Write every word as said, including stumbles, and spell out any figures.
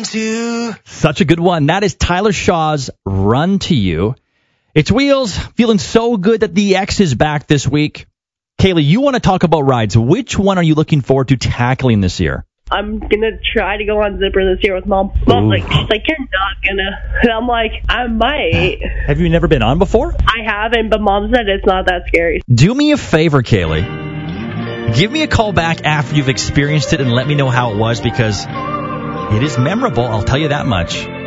to. Such a good one. That is Tyler Shaw's Run to You. It's Wheels, feeling so good that the X is back this week. Kaylee, you want to talk about rides. Which one are you looking forward to tackling this year? I'm going to try to go on Zipper this year with Mom. Mom's like, she's like, you're not going to. And I'm like, I might. Have you never been on before? I haven't, but Mom said it's not that scary. Do me a favor, Kaylee. Give me a call back after you've experienced it and let me know how it was, because it is memorable, I'll tell you that much.